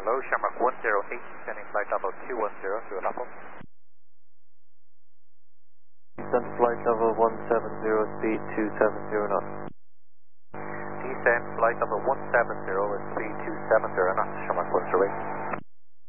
low, Shamrock 108, descending flight level 210 through Apple. Descend flight level 170, speed 270 knots. Descend flight level 170 with speed 270 knots, Shamrock 108.